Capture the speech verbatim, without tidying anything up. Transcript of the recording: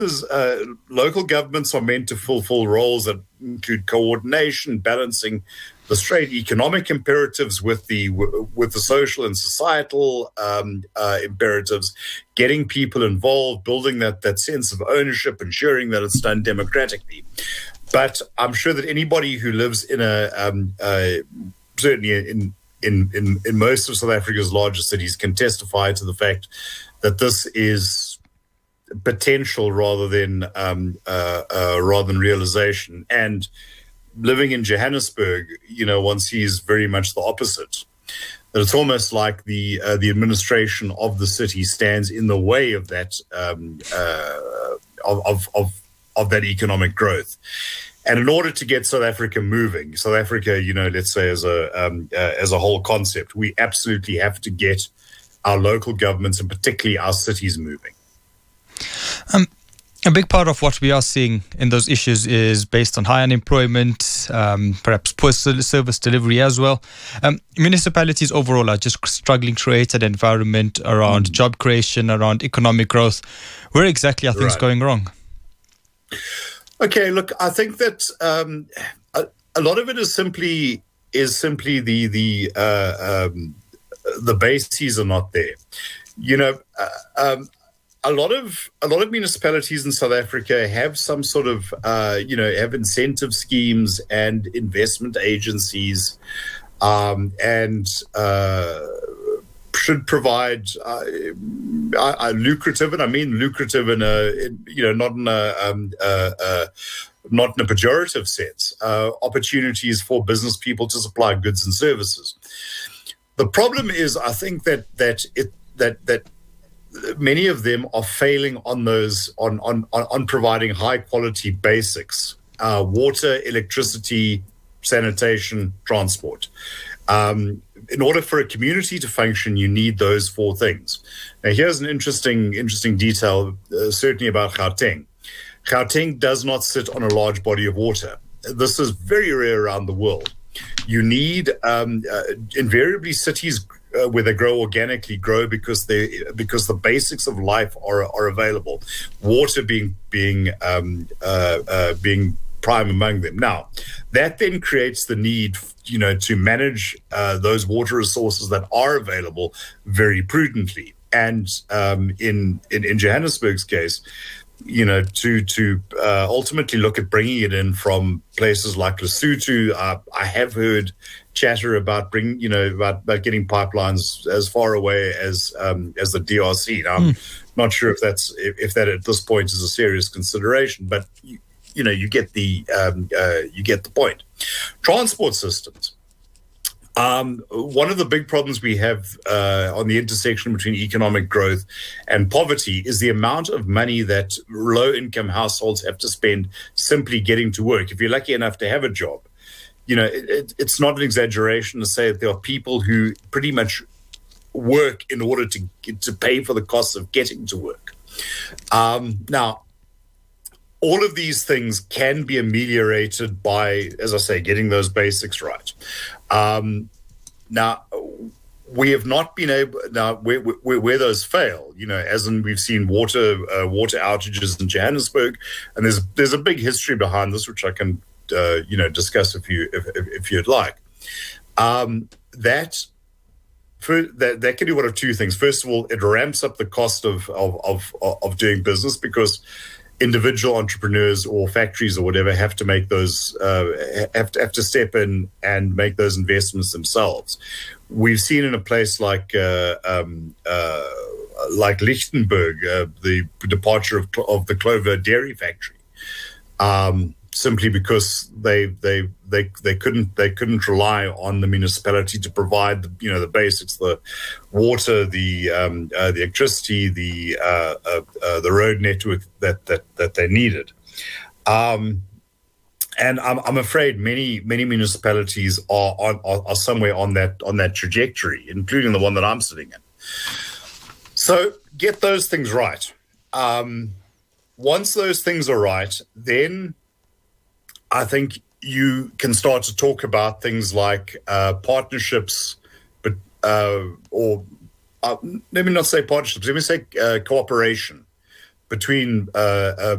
uh, local governments are meant to fulfill roles that include coordination, balancing the straight economic imperatives with the with the social and societal um, uh, imperatives, getting people involved, building that that sense of ownership, ensuring that it's done democratically. But I'm sure that anybody who lives in a um, uh, certainly in, in in in most of South Africa's larger cities can testify to the fact that this is potential rather than um, uh, uh, rather than realization. And living in Johannesburg, you know, one sees very much the opposite. That it's almost like the uh, the administration of the city stands in the way of that um, uh, of, of of of that economic growth. And in order to get South Africa moving, South Africa, you know, let's say as a um, uh, as a whole concept, we absolutely have to get our local governments and particularly our cities moving. Um, a big part of what we are seeing in those issues is based on high unemployment, um, perhaps poor service delivery as well. Um, municipalities overall are just struggling to create an environment around mm. job creation, around economic growth. Where exactly are things right. going wrong? Okay, look, I think that um, a, a lot of it is simply is simply the the uh, um, the bases are not there. You know. Uh, um, A lot of a lot of municipalities in South Africa have some sort of uh, you know have incentive schemes and investment agencies, um, and uh, should provide uh, uh, lucrative, and I mean lucrative in a in, you know not in a um, uh, uh, not in a pejorative sense, uh, opportunities for business people to supply goods and services. The problem is, I think that that it that that. many of them are failing on those on on on providing high quality basics: uh, water, electricity, sanitation, transport. Um, in order for a community to function, you need those four things. Now, here's an interesting interesting detail, uh, certainly about Gauteng. Gauteng does not sit on a large body of water. This is very rare around the world. You need um, uh, invariably cities. Uh, where they grow organically, grow because they because the basics of life are are available. Water being being um, uh, uh, being prime among them. Now, that then creates the need, you know, to manage uh, those water resources that are available very prudently. And um, in, in in Johannesburg's case, you know, to to uh, ultimately look at bringing it in from places like Lesotho. Uh, I have heard chatter about bring, you know, about, about getting pipelines as far away as um, as the D R C. Now, I'm mm. not sure if that's if, if that at this point is a serious consideration, but you, you know, you get the um, uh, you get the point. Transport systems. Um, one of the big problems we have uh, on the intersection between economic growth and poverty is the amount of money that low-income households have to spend simply getting to work. If you're lucky enough to have a job, you know, it, it, it's not an exaggeration to say that there are people who pretty much work in order to to pay for the costs of getting to work. Um, now, all of these things can be ameliorated by, as I say, getting those basics right. Um, now, we have not been able. Now, where, where, where those fail, you know, as in we've seen water uh, water outages in Johannesburg, and there's there's a big history behind this, which I can uh, you know discuss if you if, if, if you'd like. Um, that. For, that, that can do one of two things. First of all, it ramps up the cost of of of, of doing business because individual entrepreneurs or factories or whatever have to make those uh, have to have to step in and make those investments themselves. We've seen in a place like uh, um, uh, like Lichtenburg uh, the departure of of the Clover dairy factory. Um, simply because they they they they couldn't they couldn't rely on the municipality to provide the, you know the basics, the water, the um, uh, the electricity, the uh, uh, uh, the road network that that that they needed. Um, and I'm I'm afraid many many municipalities are on are, are somewhere on that on that trajectory, including the one that I'm sitting in. So get those things right. Um, once those things are right, then I think you can start to talk about things like uh, partnerships, but uh, or uh, let me not say partnerships. Let me say uh, cooperation between uh, uh,